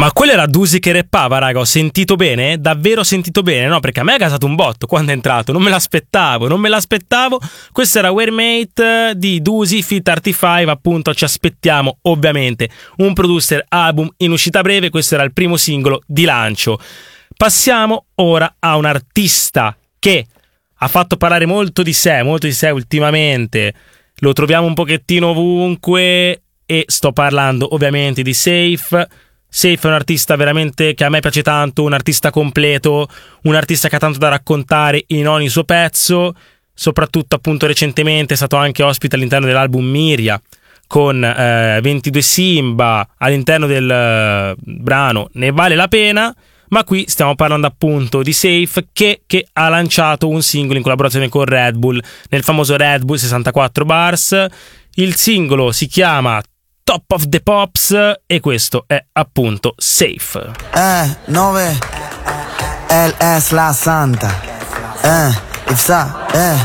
Ma quello era Dusi che rappava, raga, ho sentito bene? Davvero sentito bene, no? Perché a me ha gasato un botto quando è entrato, non me l'aspettavo. Questo era Wearmate di Dusi Fit 35, appunto ci aspettiamo ovviamente un producer album in uscita breve, questo era il primo singolo di lancio. Passiamo ora a un artista che ha fatto parlare molto di sé ultimamente, lo troviamo un pochettino ovunque e sto parlando ovviamente di Safe. Safe è un artista veramente che a me piace tanto, un artista completo, un artista che ha tanto da raccontare in ogni suo pezzo, soprattutto appunto recentemente è stato anche ospite all'interno dell'album Miria con 22 Simba all'interno del brano Ne vale la pena, ma qui stiamo parlando appunto di Safe che ha lanciato un singolo in collaborazione con Red Bull, nel famoso Red Bull 64 Bars. Il singolo si chiama Top of the Pops e questo è appunto Safe. 9 LS La Santa Ifsa